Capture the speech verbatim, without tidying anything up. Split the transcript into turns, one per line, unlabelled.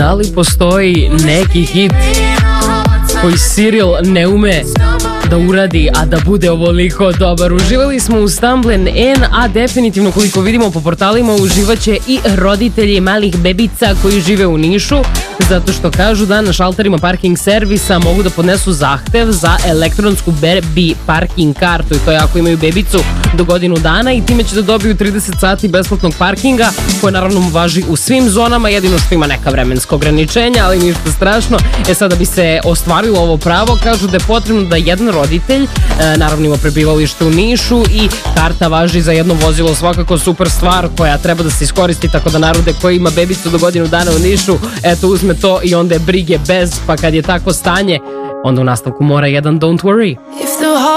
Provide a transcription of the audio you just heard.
da li postoji neki hit koji Cyril ne ume da uradi, a da bude ovoliko dobar? Uživali smo u Stumble and N, a definitivno koliko vidimo po portalima uživaće i roditelji malih bebica koji žive u Nišu, zato što kažu da na šalterima parking servisa mogu da podnesu zahtev za elektronsku baby parking kartu, i to je ako imaju bebicu do godinu dana, i time će da dobiju trideset sati besplatnog parkinga, koje naravno važi u svim zonama, jedino što ima neka vremenska ograničenja, ali ništa strašno. E sad, da bi se ostvarilo ovo pravo, kažu da je potrebno da jedan roditelj, e, naravno ima prebivalište u Nišu, i karta važi za jedno vozilo, svakako super stvar koja treba da se iskoristi, tako da narode koji ima bebicu do godinu dana u Nišu, eto, uzme to i onda je brige bez, pa kad je tako stanje, onda u nastavku mora jedan Don't Worry.